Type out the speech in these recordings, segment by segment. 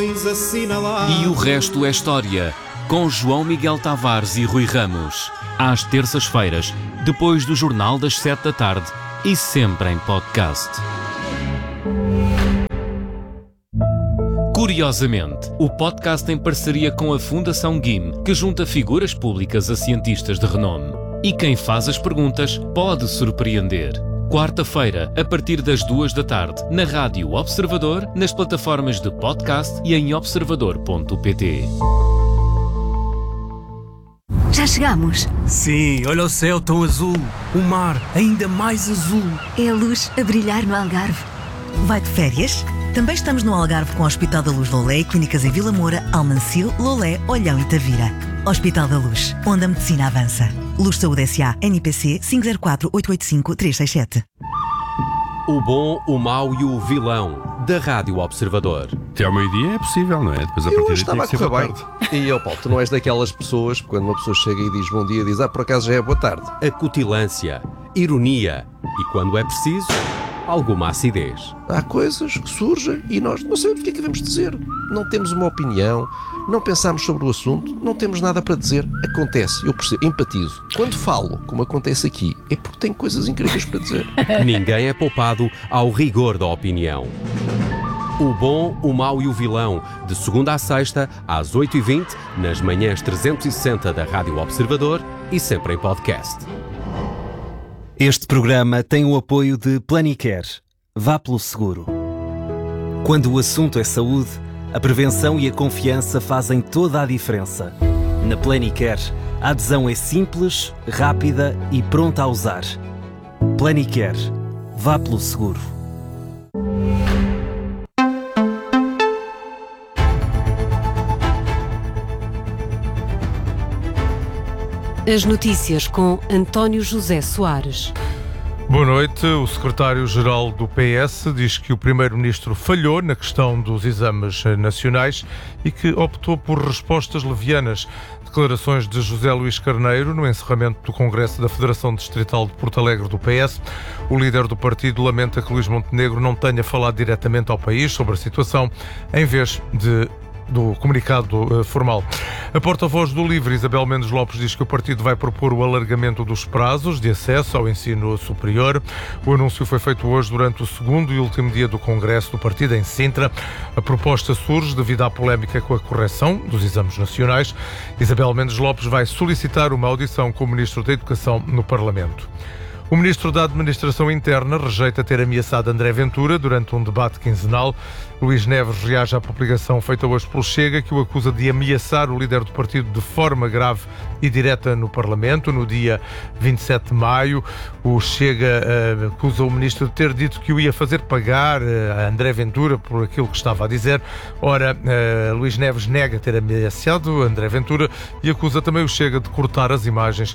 tens assinalado. E o resto é história, com João Miguel Tavares e Rui Ramos. Às terças-feiras, depois do Jornal das 7 da tarde e sempre em podcast. Curiosamente, o podcast em parceria com a Fundação GIM, que junta figuras públicas a cientistas de renome. E quem faz as perguntas pode surpreender. Quarta-feira, a partir das 2 da tarde, na Rádio Observador, nas plataformas de podcast e em observador.pt. Já chegamos. Sim, olha o céu tão azul. O mar ainda mais azul. É a luz a brilhar no Algarve. Vai de férias? Também estamos no Algarve com o Hospital da Luz Lolé e clínicas em Vila Moura, Almancil, Lolé, Olhão e Tavira. Hospital da Luz, onde a medicina avança. Luz Saúde S.A. NPC 504-885-367. O bom, o mau e o vilão da Rádio Observador. Até ao meio-dia é possível, não é? Depois a partir estava a correr bem. E eu, Paulo, tu não és daquelas pessoas que quando uma pessoa chega e diz bom dia, diz por acaso já é boa tarde. Acutilância, ironia e, quando é preciso, alguma acidez. Há coisas que surgem e nós não sabemos o que é que devemos dizer. Não temos uma opinião, não pensamos sobre o assunto, não temos nada para dizer. Acontece, eu percebo, empatizo. Quando falo, como acontece aqui, é porque tenho coisas incríveis para dizer. Ninguém é poupado ao rigor da opinião. O bom, o mau e o vilão, de segunda à sexta, às 8h20, nas manhãs 360 da Rádio Observador e sempre em podcast. Este programa tem o apoio de Planicare. Vá pelo seguro. Quando o assunto é saúde, a prevenção e a confiança fazem toda a diferença. Na Planicare, a adesão é simples, rápida e pronta a usar. Planicare. Vá pelo seguro. As notícias com António José Soares. Boa noite. O secretário-geral do PS diz que o primeiro-ministro falhou na questão dos exames nacionais e que optou por respostas levianas. Declarações de José Luís Carneiro no encerramento do Congresso da Federação Distrital de Porto Alegre do PS. O líder do partido lamenta que Luís Montenegro não tenha falado diretamente ao país sobre a situação, em vez do comunicado formal. A porta-voz do LIVRE, Isabel Mendes Lopes, diz que o partido vai propor o alargamento dos prazos de acesso ao ensino superior. O anúncio foi feito hoje durante o segundo e último dia do Congresso do partido em Sintra. A proposta surge devido à polémica com a correção dos exames nacionais. Isabel Mendes Lopes vai solicitar uma audição com o Ministro da Educação no Parlamento. O Ministro da Administração Interna rejeita ter ameaçado André Ventura durante um debate quinzenal. Luís Neves reage à publicação feita hoje pelo Chega, que o acusa de ameaçar o líder do partido de forma grave e direta no Parlamento. No dia 27 de maio, o Chega acusa o Ministro de ter dito que o ia fazer pagar a André Ventura por aquilo que estava a dizer. Ora, Luís Neves nega ter ameaçado André Ventura e acusa também o Chega de cortar as imagens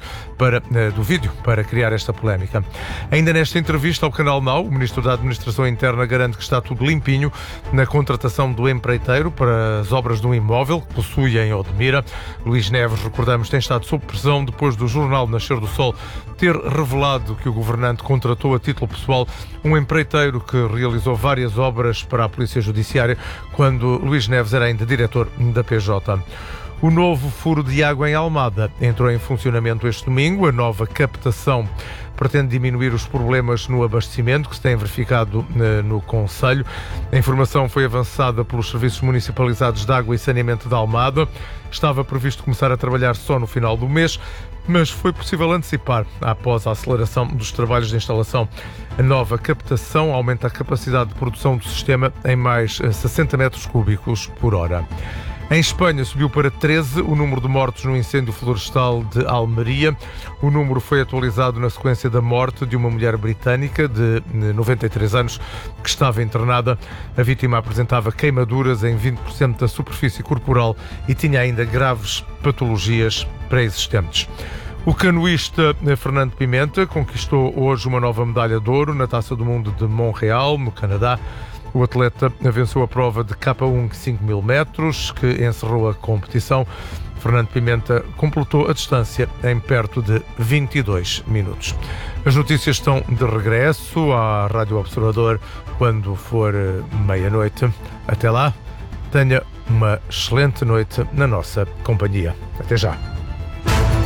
do vídeo para criar esta polémica. Ainda nesta entrevista ao Canal Now, o Ministro da Administração Interna garante que está tudo limpinho na contratação do empreiteiro para as obras de um imóvel que possui em Odmira. Luís Neves, recordamos, tem estado sob pressão depois do jornal Nascer do Sol ter revelado que o governante contratou a título pessoal um empreiteiro que realizou várias obras para a Polícia Judiciária quando Luís Neves era ainda diretor da PJ. O novo furo de água em Almada entrou em funcionamento este domingo. A nova captação pretende diminuir os problemas no abastecimento que se têm verificado no concelho. A informação foi avançada pelos Serviços Municipalizados de Água e Saneamento de Almada. Estava previsto começar a trabalhar só no final do mês, mas foi possível antecipar após a aceleração dos trabalhos de instalação. A nova captação aumenta a capacidade de produção do sistema em mais 60 metros cúbicos por hora. Em Espanha subiu para 13 o número de mortos no incêndio florestal de Almeria. O número foi atualizado na sequência da morte de uma mulher britânica de 93 anos que estava internada. A vítima apresentava queimaduras em 20% da superfície corporal e tinha ainda graves patologias pré-existentes. O canoísta Fernando Pimenta conquistou hoje uma nova medalha de ouro na Taça do Mundo de Montreal, no Canadá. O atleta venceu a prova de K1 5.000 metros, que encerrou a competição. Fernando Pimenta completou a distância em perto de 22 minutos. As notícias estão de regresso à Rádio Observador quando for meia-noite. Até lá, Tenha uma excelente noite na nossa companhia. Até já.